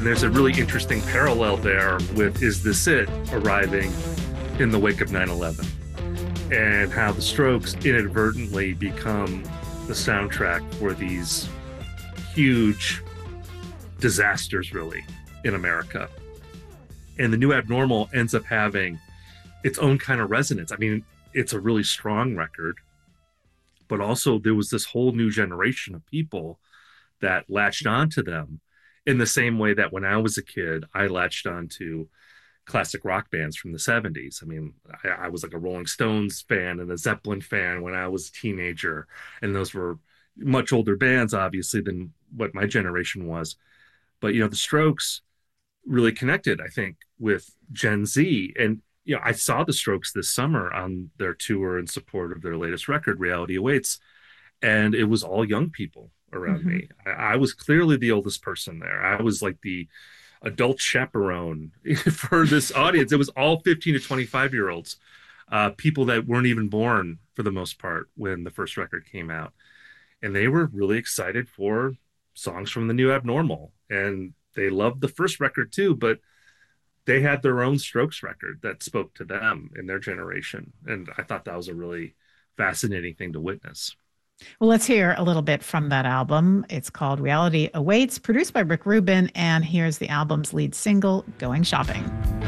there's a really interesting parallel there with Is This It arriving in the wake of 9/11, and how the Strokes inadvertently become the soundtrack for these huge disasters, really, in America. And the New Abnormal ends up having its own kind of resonance. I mean, it's a really strong record, but also there was this whole new generation of people that latched onto them in the same way that when I was a kid, I latched onto classic rock bands from the 70s. I mean, I was like a Rolling Stones fan and a Zeppelin fan when I was a teenager. And those were much older bands, obviously, than what my generation was. But, the Strokes really connected, I think, with Gen Z. And, I saw the Strokes this summer on their tour in support of their latest record, Reality Awaits. And it was all young people around Mm-hmm. me. I was clearly the oldest person there. I was like the adult chaperone for this audience. It was all 15 to 25-year-olds, people that weren't even born for the most part when the first record came out. And they were really excited for songs from the New Abnormal. And they loved the first record too, but they had their own Strokes record that spoke to them in their generation. And I thought that was a really fascinating thing to witness. Well, let's hear a little bit from that album. It's called Reality Awaits, produced by Rick Rubin, and here's the album's lead single, Going Shopping.